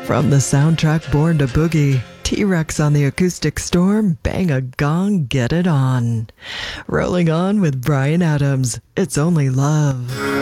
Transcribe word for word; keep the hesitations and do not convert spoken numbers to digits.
From the soundtrack Born to Boogie, T-Rex on the Acoustic Storm, Bang a Gong, Get It On. Rolling on with Bryan Adams, It's Only Love.